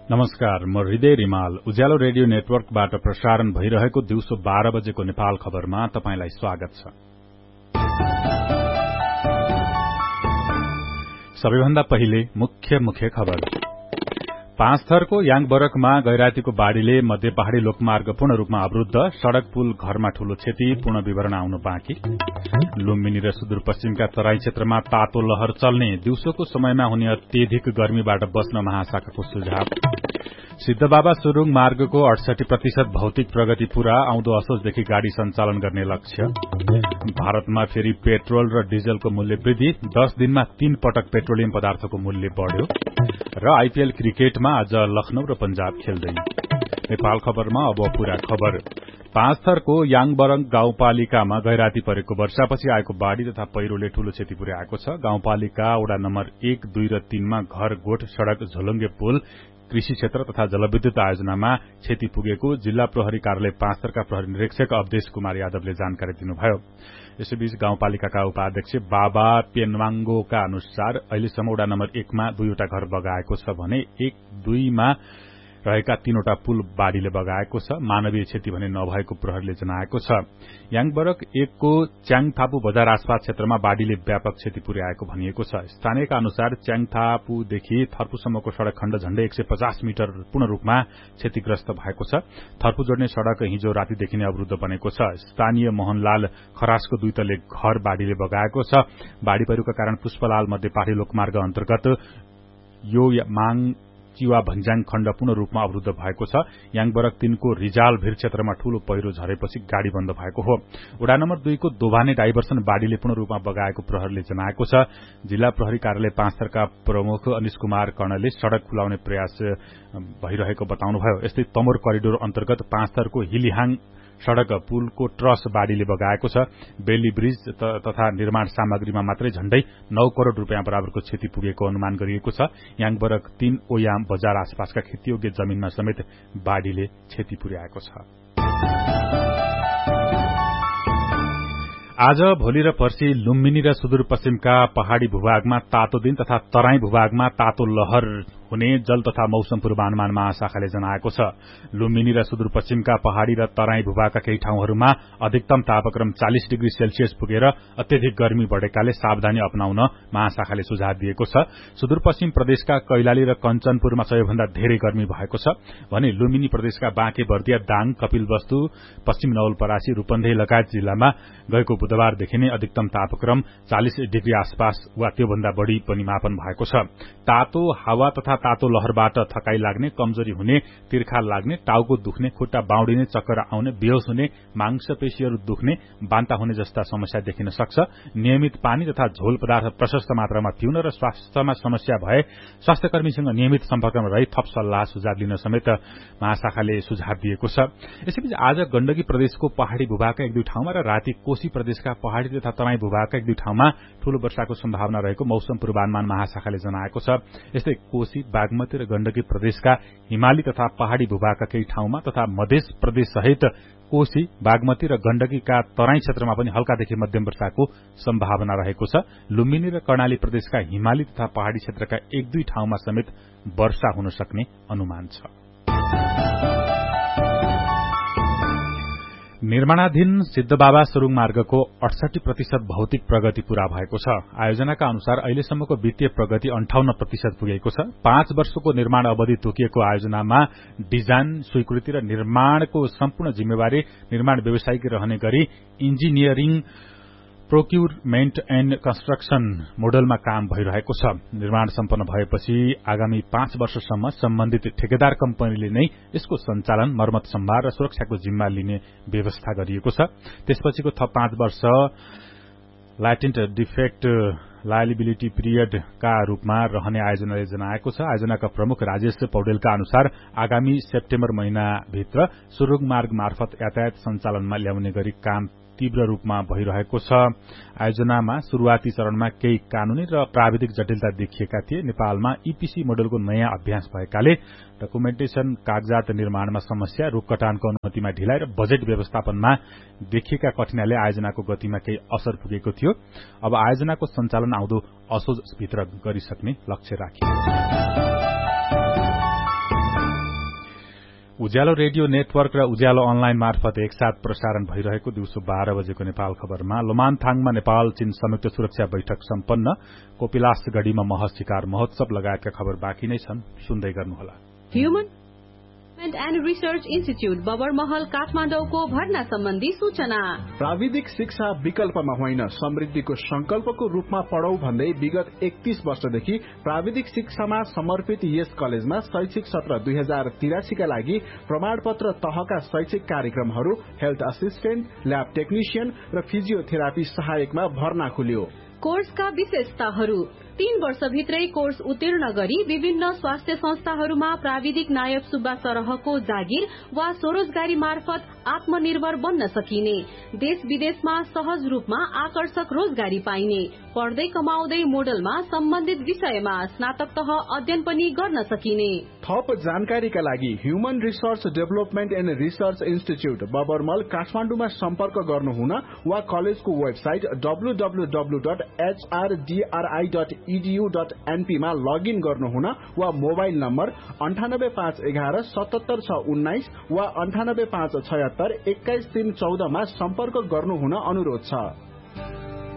नमस्कार, म हृदय रिमाल। उज्यालो रेडियो नेटवर्कबाट प्रसारण भइरहेको दिउँसो 12 बजेको नेपाल खबरमा तपाईंलाई स्वागत छ। सबैभन्दा पहिले मुख्य खबर। पाँचथरको याङबरकमा गैरातीको बाढ़ीले मध्य पहाड़ी लोकमार्ग पूर्ण रूपमा अवरूद्ध, सड़क पुल घरमा ठूलो क्षति, पूर्ण विवरण आउन बाँकी। लुम्बिनी र सुदूरपश्चिमका तराई क्षेत्रमा तातो लहर चल्ने, दिउँसोको समयमा हुने अत्यधिक गर्मीबाट बच्न महाशाखाको सुझाव। सिद्धबाबा सुरुङ मार्गको 68% भौतिक प्रगति पूरा, आउँदो असोजदेखि गाड़ी सञ्चालन गर्ने लक्ष्य। भारतमा फेरि पेट्रोल र डिजलको मूल्य वृद्धि, 10 दिनमा 3 पटक पेट्रोलियम पदार्थको मूल्य बढ़्यो। र आईपीएल क्रिकेटमा आज लखनऊ र पंजाब खेल्दै। नेपाल खबरमा अब पूरा खबर। पाँचथरको याङबरङ गाउँपालिकामा गैराती परेको वर्षापछि आएको बाढ़ी तथा पहिरोले ठूलो क्षति पुर्याएको छ। गाउँपालिका वडा नम्बर 1, 2 र 3 मा घर, गोठ, सड़क, झोलुङ्गे पुल, कृषि क्षेत्र तथा जलविद्युत आयोजनामा क्षति पुगेको जिल्ला प्रहरी कार्यालय पाँचथरका प्रहरी निरीक्षक अवधेश कुमार यादवले जानकारी दिनुभयो। यसैबीच गाउँपालिकाका उपाध्यक्ष बाबा पेन्वाङ्गोका अनुसार अहिलेसम्म वडा नम्बर 1 मा 2 वटा घर बगाएको छ भने 1, 2 मा रहेका 3 वटा पुल बाढ़ीले बगाएको छ। मानवीय क्षति भने नभएको प्रहरीले जनाएको छ। याङबरक 1 को च्याङथापु बजार आसपास क्षेत्रमा बाढ़ीले व्यापक क्षति पुर्याएको भनिएको छ। स्थानीयका अनुसार च्याङथापुदेखि थर्पुसम्मको सड़क खण्ड झण्डै 150 मिटर पूर्ण रूपमा क्षतिग्रस्त भएको छ। थर्पु जोड्ने सड़क हिजो रातिदेखि नै अवरूद्ध बनेको छ। स्थानीय मोहनलाल खरासको 2 तले घर बाढ़ीले बगाएको छ। बाढ़ी पहिरोका कारण पुष्पलाल मध्य पहाड़ी लोकमार्ग अन्तर्गत यो माङ चिवा भन्ज्याङ खण्ड पूर्ण रूपमा अवरूद्ध भएको छ। याङबरक 3 को रिजाल भिर क्षेत्रमा ठूलो पहिरो झरेपछि गाड़ी बन्द भएको हो। वडा नम्बर 2 को दोभाने डाइभर्सन बाढ़ीले पूर्ण रूपमा बगाएको प्रहरीले जनाएको छ। जिल्ला प्रहरी कार्यालय पाँचथरका प्रमुख अनिश कुमार कर्णले सड़क खुलाउने प्रयास भइरहेको बताउनुभयो। यस्तै तमोर करिडोर अन्तर्गत पाँचथरको हिलिहाङ सड़क पुलको ट्रस बाढ़ीले बगाएको छ। बेली ब्रिज तथा निर्माण सामग्रीमा मात्रै झण्डै 9 करोड़ रूपियाँ बराबरको क्षति पुगेको अनुमान गरिएको छ। याङबरक 3 ओयाम बजार आसपासका खेतीयोग्य जमीनमा समेत बाढ़ीले क्षति पुर्याएको छ। आज, भोलि र पर्सि लुम्बिनी र सुदूरपश्चिमका पहाड़ी भूभागमा तातो दिन तथा तराई भूभागमा तातो लहर हुने जल तथा मौसम पूर्वानुमान महाशाखाले जनाएको छ। लुम्बिनी र सुदूरपश्चिमका पहाड़ी र तराई भूभागका केही ठाउँहरूमा अधिकतम तापक्रम 40 डिग्री सेल्सियस पुगेर अत्यधिक गर्मी बढ़ेकाले सावधानी अपनाउन महाशाखाले सुझाव दिएको छ। सुदूरपश्चिम प्रदेशका कैलाली र कञ्चनपुरमा सबैभन्दा धेरै गर्मी भएको छ भने लुम्बिनी प्रदेशका बाँके बर्दिया, दाङ, कपिलवस्तु, पश्चिम नवलपरासी, रूपन्देही लगायत जिल्लामा गएको बुधबारदेखि नै अधिकतम तापक्रम 40 डिग्री आसपास वा त्योभन्दा बढ़ी पनि मापन भएको छ। तातो हावा तथा तातो लहरबाट थकाई लाग्ने, कमजोरी हुने, तिर्खा लाग्ने, टाउको दुख्ने, खुट्टा बाउडिने, चक्कर आउने, बेहोस हुने, मांसपेशीहरू दुख्ने, बान्ता हुने जस्ता समस्या देखिन सक्छ। नियमित पानी तथा झोल पदार्थ प्रशस्त मात्रामा पिउन र स्वास्थ्यमा समस्या भए स्वास्थ्यकर्मीसँग नियमित सम्पर्कमा रही थप सल्लाह सुझाव लिन समेत महाशाखाले सुझाव दिएको छ। यसैबीच आज गण्डकी प्रदेशको पहाड़ी भूभागका 1-2 ठाउँमा र राति कोशी प्रदेशका पहाड़ी तथा तराई भूभागका 1-2 ठाउँमा ठूलो वर्षाको सम्भावना रहेको मौसम पूर्वानुमान महाशाखाले जनाएको छ। यस्तै कोशी, बागमती र गण्डकी प्रदेशका हिमाली तथा पहाड़ी भूभागका केही ठाउँमा तथा मध्य प्रदेश सहित कोशी, बागमती र गण्डकीका तराई क्षेत्रमा पनि हल्कादेखि मध्यम वर्षाको सम्भावना रहेको छ। लुम्बिनी र कर्णाली प्रदेशका हिमाली तथा पहाड़ी क्षेत्रका 1-2 ठाउँमा समेत वर्षा हुन सक्ने अनुमान छ। निर्माणाधीन सिद्धबाबा सुरुङ मार्गको 68% भौतिक प्रगति पूरा भएको छ। आयोजनाका अनुसार अहिलेसम्मको वित्तीय प्रगति 58% पुगेको छ। 5 वर्षको निर्माण अवधि तोकिएको आयोजनामा डिजाइन, स्वीकृति र निर्माणको सम्पूर्ण जिम्मेवारी निर्माण व्यवसायिक रहने गरी इन्जिनियरिङ, प्रोक्युरमेन्ट एण्ड कन्स्ट्रक्सन मोडलमा काम भइरहेको छ। निर्माण सम्पन्न भएपछि आगामी 5 वर्षसम्म सम्बन्धित ठेकेदार कम्पनीले नै यसको सञ्चालन, मर्मत, सम्भार र सुरक्षाको जिम्मा लिने व्यवस्था गरिएको छ। त्यसपछिको थप 5 वर्ष ल्याटेन्ट डिफेक्ट लायबिलिटी पिरियडका रूपमा रहने आयोजनाले जनाएको छ। आयोजनाका प्रमुख राजेश पौडेलका अनुसार आगामी सेप्टेम्बर महिनाभित्र सुरुङ मार्ग मार्फत यातायात सञ्चालनमा ल्याउने गरी काम तीव्र रूपमा भइरहेको छ। आयोजनामा शुरूआती चरणमा केही कानूनी र प्राविधिक जटिलता देखिएका थिए। नेपालमा ईपीसी मोडलको नयाँ अभ्यास भएकाले डकुमेन्टेशन, कागजात निर्माणमा समस्या, रुखकटानको अनुमतिमा ढिलाइ र बजेट व्यवस्थापनमा देखिएका कठिनाइले आयोजनाको गतिमा केही असर पुगेको थियो। अब आयोजनाको सञ्चालन आउँदो असोजभित्र गरिसक्ने लक्ष्य राखिएको छ। उज्यालो रेडियो नेटवर्क र उज्यालो अनलाइन मार्फत एकसाथ प्रसारण भइरहेको दिउँसो 12 बजेको नेपाल खबरमा लोमानथाङमा नेपाल चीन संयुक्त सुरक्षा बैठक सम्पन्न, कोपिलासगढ़ीमा मह शिकार महोत्सव लगायतका खबर बाँकी नै छन्, सुन्दै गर्नुहोला। Human and research institute Babarmahal काठमाडौँको भर्ना सम्बन्धी सूचना। प्राविधिक शिक्षा विकल्पमा होइन, समृद्धिको संकल्पको रूपमा पढौं भन्दै विगत 31 वर्षदेखि प्राविधिक शिक्षामा समर्पित यस कलेजमा शैक्षिक सत्र 2083 का लागि प्रमाणपत्र तहका शैक्षिक कार्यक्रमहरू हेल्थ असिस्टेन्ट, ल्याब टेक्निशियन र फिजियोथेरापी सहायकमा भर्ना खुल्यो। कोर्सका विशेषताहरू: 3 वर्षभित्रै कोर्स उत्तीर्ण गरी विभिन्न स्वास्थ्य संस्थाहरूमा प्राविधिक नायब सुब्बा सरहको जागिर वा स्वरोजगारी मार्फत आत्मनिर्भर बन्न सकिने, देश विदेशमा सहज रूपमा आकर्षक रोजगारी पाइने, पढ्दै कमाउँदै मोडलमा सम्बन्धित विषयमा स्नातक तह अध्ययन पनि गर्न सकिने। थप जानकारीका लागि human resource development and research institute बबरमल काठमाडौँमा सम्पर्क गर्नुहुन वा कलेजको वेबसाइट www.hrdri.edu.np मा लगइन गर्नुहुन वा मोबाइल नम्बर 98511 77619 वा 98576 21314 मा सम्पर्क गर्नुहुन अनुरोध छ।